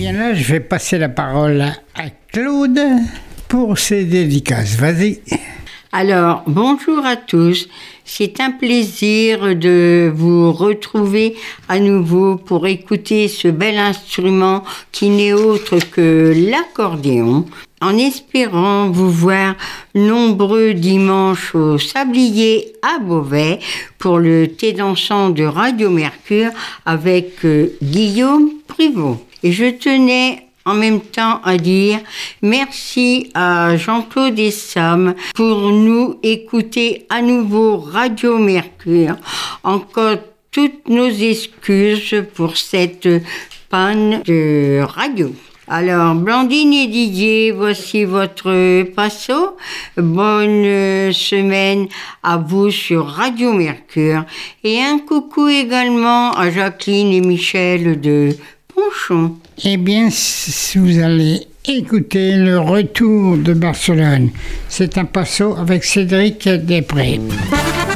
bien là, je vais passer la parole à Claude pour ses dédicaces. Vas-y. Alors, bonjour à tous. C'est un plaisir de vous retrouver à nouveau pour écouter ce bel instrument qui n'est autre que l'accordéon, en espérant vous voir nombreux dimanches au Sablier à Beauvais pour le thé dansant de Radio Mercure avec Guillaume Privot. Et je tenais en même temps à dire merci à Jean-Claude et Sam pour nous écouter à nouveau Radio Mercure. Encore toutes nos excuses pour cette panne de radio. Alors, Blandine et Didier, voici votre passo. Bonne semaine à vous sur Radio Mercure. Et un coucou également à Jacqueline et Michel de Ponchon. Eh bien, vous allez écouter le retour de Barcelone. C'est un passo avec Cédric Després.